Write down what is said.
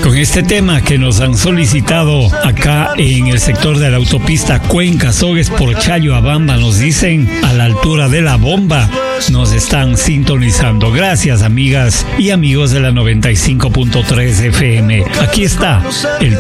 Con este tema que nos han solicitado acá en el sector de la autopista Cuenca, Sogues por Chayo a Bamba, nos dicen a la altura de la bomba, nos están sintonizando. Gracias, amigas y amigos de la 95.3 FM. Aquí está el